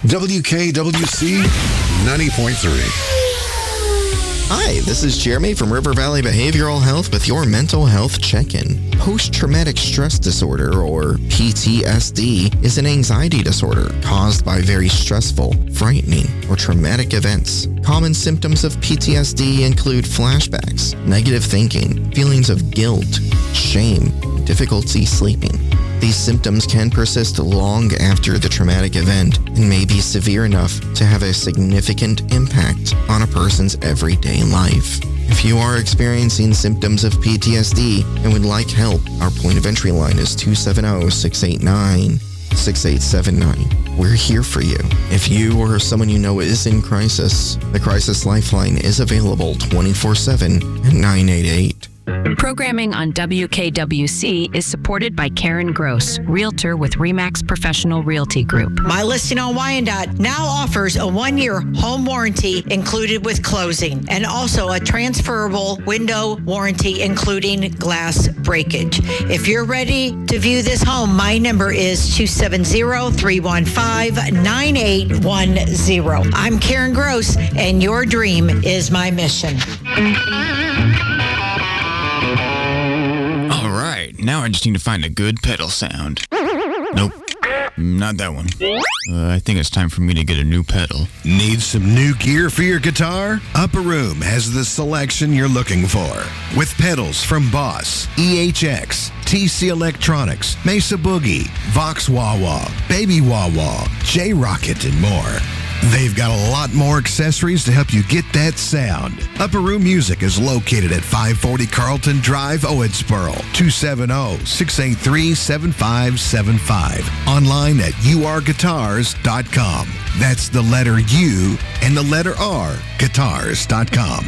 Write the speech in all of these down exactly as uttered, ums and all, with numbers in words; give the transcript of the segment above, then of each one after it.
W K W C ninety point three. Hi, this is Jeremy from River Valley Behavioral Health with your mental health check-in. Post-traumatic stress disorder, or P T S D, is an anxiety disorder caused by very stressful, frightening, or traumatic events. Common symptoms of P T S D include flashbacks, negative thinking, feelings of guilt, shame, and difficulty sleeping. These symptoms can persist long after the traumatic event and may be severe enough to have a significant impact on a person's everyday life. If you are experiencing symptoms of P T S D and would like help, our point of entry line is two seven zero, six eight nine, six eight seven nine. We're here for you. If you or someone you know is in crisis, the Crisis Lifeline is available twenty-four seven at nine eight eight. Programming on W K W C is supported by Karen Gross, Realtor with RE/MAX Professional Realty Group. My Listing on Wyandotte now offers a one-year home warranty included with closing, and also a transferable window warranty including glass breakage. If you're ready to view this home, my number is two seven zero, three one five, nine eight one zero. I'm Karen Gross, and your dream is my mission. All right, now I just need to find a good pedal sound. Nope, not that one. Uh, I think it's time for me to get a new pedal. Need some new gear for your guitar? Upper Room has the selection you're looking for. With pedals from Boss, E H X, T C Electronics, Mesa Boogie, Vox Wah Wah, Baby Wah Wah, J-Rocket, and more. They've got a lot more accessories to help you get that sound. Upper Room Music is located at five forty Carlton Drive, Owensboro, two seven zero, six eight three, seven five seven five. Online at U R guitars dot com. That's the letter U and the letter R, guitars dot com.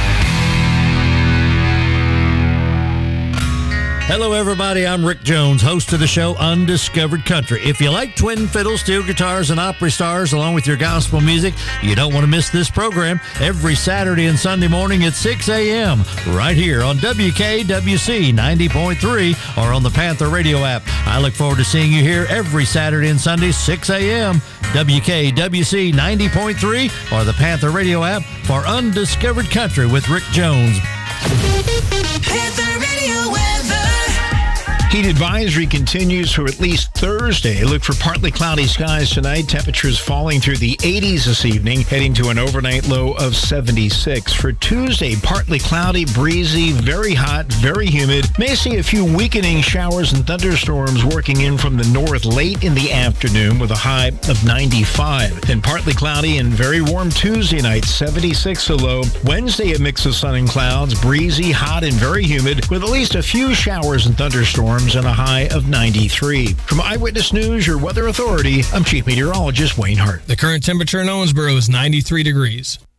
Hello, everybody. I'm Rick Jones, host of the show Undiscovered Country. If you like twin fiddles, steel guitars, and Opry stars, along with your gospel music, you don't want to miss this program every Saturday and Sunday morning at six a.m. right here on W K W C ninety point three or on the Panther Radio app. I look forward to seeing you here every Saturday and Sunday, six a.m. W K W C ninety point three or the Panther Radio app for Undiscovered Country with Rick Jones. Panther Radio weather. Heat advisory continues for at least Thursday. Look for partly cloudy skies tonight. Temperatures falling through the eighties this evening, heading to an overnight low of seventy-six. For Tuesday, partly cloudy, breezy, very hot, very humid. May see a few weakening showers and thunderstorms working in from the north late in the afternoon with a high of ninety-five. Then partly cloudy and very warm Tuesday night, seventy-six a low. Wednesday, a mix of sun and clouds, breezy, hot, and very humid with at least a few showers and thunderstorms and a high of ninety-three. From Eyewitness News, your weather authority, I'm Chief Meteorologist Wayne Hart. The current temperature in Owensboro is ninety-three degrees.